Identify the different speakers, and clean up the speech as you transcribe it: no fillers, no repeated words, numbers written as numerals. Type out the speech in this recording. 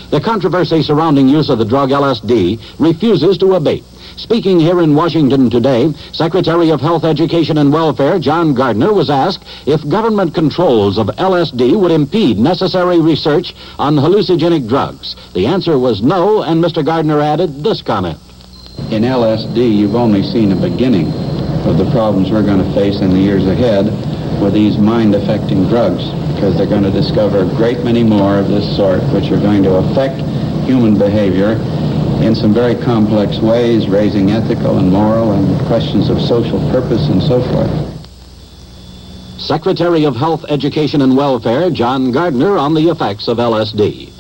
Speaker 1: The controversy surrounding use of the drug LSD refuses to abate. Speaking here in Washington today, Secretary of Health, Education, and Welfare John Gardner was asked if government controls of LSD would impede necessary research on hallucinogenic drugs. The answer was no, and Mr. Gardner added this comment.
Speaker 2: In LSD, you've only seen a beginning of the problems we're going to face in the years ahead with these mind-affecting drugs, because they're going to discover a great many more of this sort, which are going to affect human behavior in some very complex ways, raising ethical and moral and questions of social purpose and so forth.
Speaker 1: Secretary of Health, Education, and Welfare John Gardner on the effects of LSD.